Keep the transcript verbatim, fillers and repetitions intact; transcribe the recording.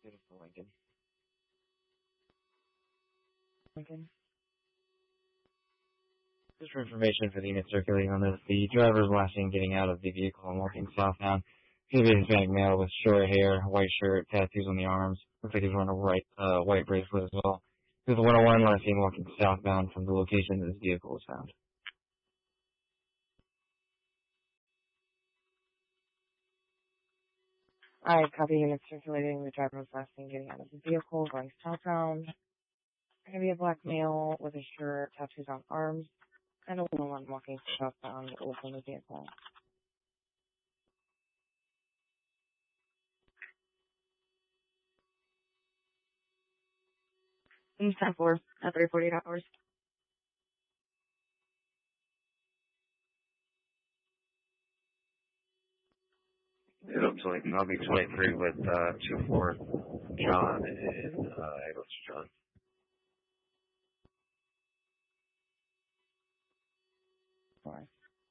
Beautiful Lincoln. Lincoln. Just for information for the unit circulating on this, the driver is last seen getting out of the vehicle and walking southbound. He's a Hispanic male with short hair, white shirt, tattoos on the arms. Looks like he's wearing a white, uh, white bracelet as well. This is one oh one last seen walking southbound from the location that his vehicle was found. Alright, copy unit circulating. The driver was last seen getting out of the vehicle, going southbound. Gonna be a black male with a shirt, tattoos on arms, and a woman walking southbound within the vehicle. In ten four at three forty-eight hours. It'll be twenty-three with uh, two four John and uh, John.